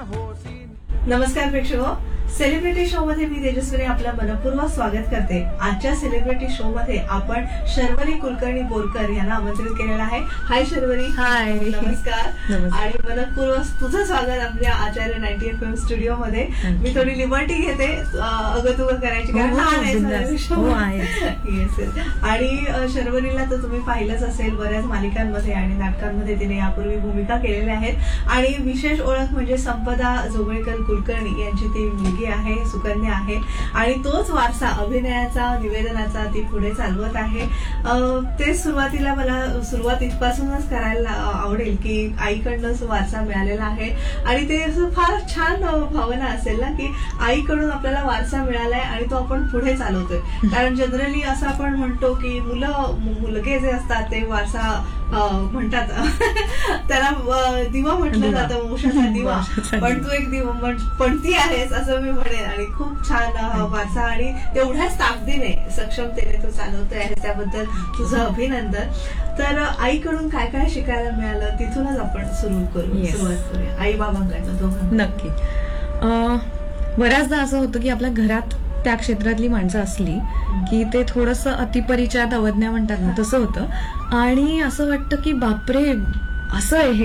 नमस्कार प्रेक्षको, celebrity show मध्ये मी तेजस्विनी आपलं मनपूर्वक स्वागत करते. आजच्या सेलिब्रिटी शो मध्ये आपण शर्वरी कुलकर्णी बोरकर यांना आमंत्रित केलेलं आहे. हाय शर्वरी. हाय. नमस्कार. आणि मनपूर्वक तुझं स्वागत आपल्या आचार्य 90 FM स्टुडिओ मध्ये. मी थोडी लिबर्टी घेते अगतुग करायची, कारण येस. आणि शर्वरीला तर तुम्ही पाहिलंच असेल बऱ्याच मालिकांमध्ये आणि नाटकांमध्ये तिने यापूर्वी भूमिका केलेल्या आहेत. आणि विशेष ओळख म्हणजे संपदा जोगळेकर कुलकर्णी यांची ती मुलगी आहे, सुकन्या आहे. आणि तोच वारसा अभिनयाचा, निवेदनाचा ती पुढे चालवत आहे. ते सुरुवातीला मला सुरुवात इथपासूनच करायला आवडेल की आईकडूनच वारसा मिळालेला आहे. आणि ते असं फार छान भावना असेल ना की आईकडून आपल्याला वारसा मिळालाय आणि तो आपण पुढे चालवतोय. कारण जनरली असं आपण म्हणतो की मुलगे जे असतात ते वारसा म्हणतात त्याला दिवा म्हटलं जातं, वंशाचा दिवा. पण तू एक पणती आहेस असं मी म्हणेन. आणि खूप छान वारसा आणि तेवढ्याच ताकदीने, सक्षमतेने तू चालवतोय आहे, त्याबद्दल तुझं अभिनंदन. तर आईकडून काय काय शिकायला मिळालं तिथूनच आपण सुरुवात करूया. आई बाबांकडनं दोघांना. नक्की. बऱ्याचदा असं होतं की आपल्या घरात त्या क्षेत्रातली माणसं असली की ते थोडंसं अतिपरिचयात अवज्ञा म्हणतात ना, तसं होतं. आणि असं वाटतं की बापरे, असं आहे